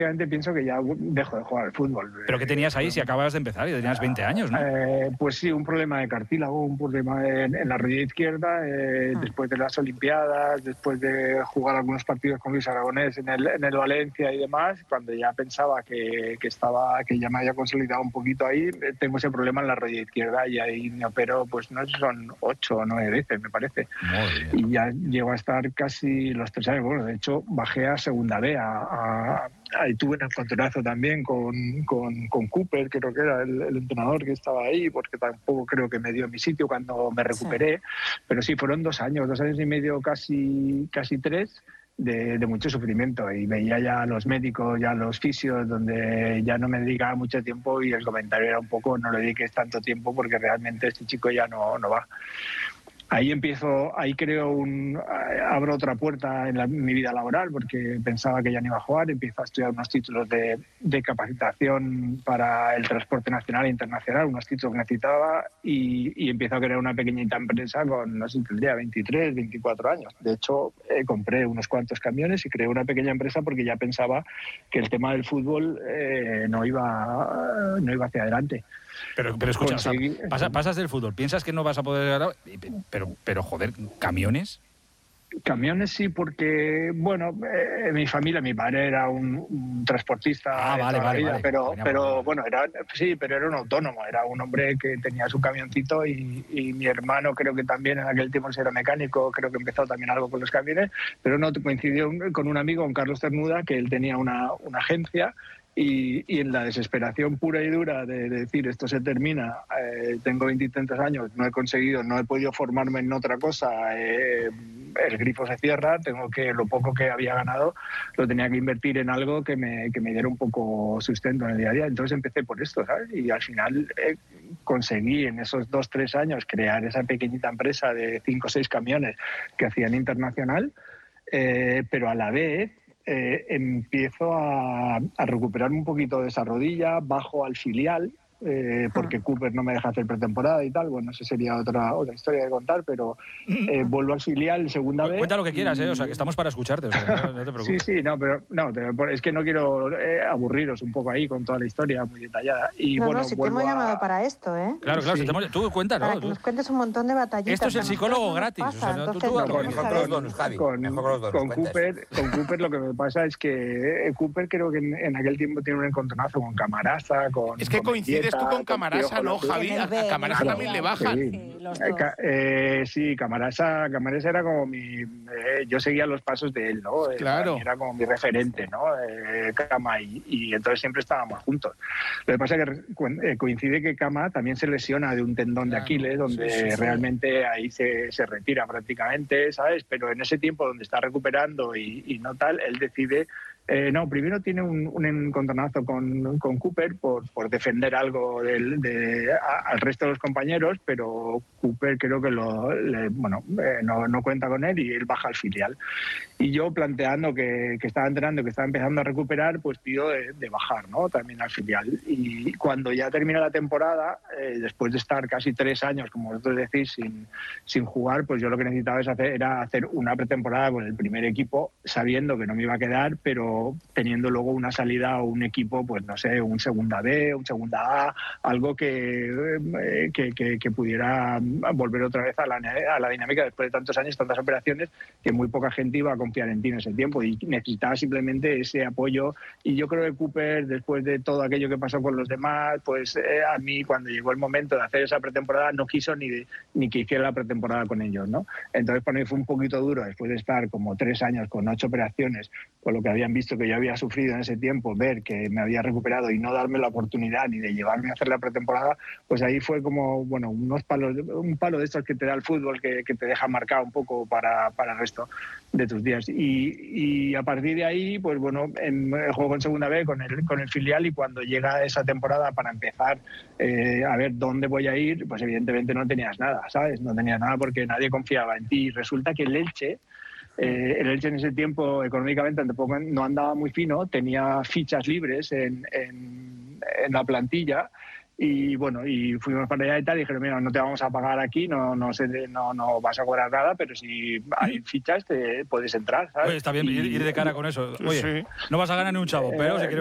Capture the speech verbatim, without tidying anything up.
prácticamente pienso que ya dejo de jugar al fútbol. ¿Pero qué tenías ahí si acabas de empezar y tenías veinte años, no? Eh, pues sí, un problema de cartílago, un problema en, en la rodilla izquierda, eh, ah. después de las Olimpiadas, después de jugar algunos partidos con Luis Aragonés en el, en el Valencia y demás, cuando ya pensaba que, que, estaba, que ya me había consolidado un poquito ahí, tengo ese problema en la rodilla izquierda y ahí me opero, pues no sé, son ocho o nueve veces, me parece. Y ya llego a estar casi los tres años. Bueno, de hecho, bajé a segunda B, a, a, ahí tuve un encontronazo también con, con, con Cooper, creo que era el, el entrenador que estaba ahí, porque tampoco creo que me dio mi sitio cuando me recuperé, sí. Pero sí, fueron dos años, dos años y medio, casi, casi tres, de, de mucho sufrimiento, y veía ya a los médicos, ya a los fisios, donde ya no me dedicaba mucho tiempo, y el comentario era un poco, no le dediques tanto tiempo porque realmente este chico ya no, no va. Ahí empiezo, ahí creo un, abro otra puerta en, la, en mi vida laboral, porque pensaba que ya no iba a jugar, empiezo a estudiar unos títulos de, de capacitación para el transporte nacional e internacional, unos títulos que necesitaba, y, y empiezo a crear una pequeñita empresa con, no sé, tendría veintitrés, veinticuatro años. De hecho, eh, compré unos cuantos camiones y creé una pequeña empresa porque ya pensaba que el tema del fútbol eh, no iba, no iba hacia adelante. Pero, pero escucha, Conseguí... o sea, pasa, pasas del fútbol, piensas que no vas a poder ganar, pero, pero joder, ¿camiones? Camiones sí, porque, bueno, eh, mi familia, mi padre era un, un transportista ah, de vale, toda vale, la vida, vale. pero, Venga, pero vale. bueno, era, sí, pero era un autónomo, era un hombre que tenía su camioncito, y, y mi hermano creo que también en aquel tiempo era mecánico, creo que empezó también algo con los camiones, pero no coincidió con un amigo, con Carlos Cernuda, que él tenía una, una agencia. Y, y en la desesperación pura y dura de, de decir esto se termina, eh, tengo veintitantos años, no he conseguido, no he podido formarme en otra cosa, eh, el grifo se cierra, tengo que, lo poco que había ganado lo tenía que invertir en algo que me, que me diera un poco sustento en el día a día. Entonces empecé por esto, ¿sabes? Y al final eh, conseguí en esos dos, tres años crear esa pequeñita empresa de cinco o seis camiones que hacían internacional, eh, pero a la vez Eh, empiezo a, a recuperar un poquito de esa rodilla, bajo al filial, eh, porque ah. Cooper no me deja hacer pretemporada y tal, bueno, eso sería otra, otra historia de contar, pero eh, vuelvo al filial segunda vez. Cuenta lo que quieras, y... eh, o sea, que estamos para escucharte, o sea, no, no te preocupes. Sí, sí, no, pero no, es que no quiero eh, aburriros un poco ahí con toda la historia muy detallada. Y no, bueno, no, si te hemos a... llamado para esto, ¿eh? Claro, claro, sí. si te hemos... tú cuéntanos. Para que nos cuentes un montón de batallitas. Esto es el psicólogo gratis. Pasa, o sea, no, tú, tú, no, con, mejor con los donos, Javi. Con, mejor con los donos, con Cooper, con Cooper lo que me pasa es que eh, Cooper creo que en, en aquel tiempo tiene un encontronazo con Camarasa, con... Es que con coincides Dieta, tú con Camarasa, ¿no, Javi? A, a Camarasa también le bajan. Sí, sí, los dos. Eh, sí, Camarasa, Camarasa era como mi... Eh, yo seguía los pasos de él, ¿no? Claro. Era como mi referente, ¿no? Eh, Cama y, y entonces siempre estábamos juntos. Lo que pasa es que eh, coincide que Cama también se lesiona de un tendón claro. de Aquiles, donde sí, sí, sí. realmente ahí se, se retira prácticamente, ¿sabes? Pero en ese tiempo donde está recuperando y, y no tal, él decide... Eh, no, primero tiene un, un encontronazo con, con Cooper por, por defender algo del, de, a, al resto de los compañeros, pero Cooper creo que lo, le, bueno, eh, no, no cuenta con él y él baja al filial. Y yo planteando que, que estaba entrenando, que estaba empezando a recuperar, pues pido de, de bajar, ¿no? También al filial. Y cuando ya termina la temporada, eh, después de estar casi tres años, como vosotros decís, sin, sin jugar, pues yo lo que necesitaba es hacer, era hacer una pretemporada con el primer equipo, sabiendo que no me iba a quedar, pero teniendo luego una salida o un equipo, pues no sé, un segunda B, un segunda A, algo que, eh, que, que, que pudiera volver otra vez a la, a la dinámica después de tantos años, tantas operaciones, que muy poca gente iba a confiar en ti en ese tiempo y necesitaba simplemente ese apoyo. Y yo creo que Cooper, después de todo aquello que pasó con los demás, pues eh, a mí cuando llegó el momento de hacer esa pretemporada no quiso ni, de, ni que hiciera la pretemporada con ellos, ¿no? Entonces para mí fue un poquito duro, después de estar como tres años con ocho operaciones, con lo que habían visto que yo había sufrido en ese tiempo, ver que me había recuperado y no darme la oportunidad ni de llevarme a hacer la pretemporada, pues ahí fue como, bueno, unos palos, un palo de estos que te da el fútbol, que, que te deja marcado un poco para, para el resto de tus días. Y, y a partir de ahí, pues bueno, en, juego en segunda B con el, con el filial, y cuando llega esa temporada para empezar eh, a ver dónde voy a ir, pues evidentemente no tenías nada, ¿sabes? No tenías nada porque nadie confiaba en ti. Y resulta que el Elche, Eh, el Elche en ese tiempo económicamente tampoco no andaba muy fino, tenía fichas libres en, en, en la plantilla Y bueno, y fuimos para allá y tal, y dijeron, mira, no te vamos a pagar aquí, no no sé, no, no vas a cobrar nada, pero si hay fichas te puedes entrar, ¿sabes? Oye, está bien y, ir de cara con eso. Oye, sí. No vas a ganar ni un chavo, pero si quieres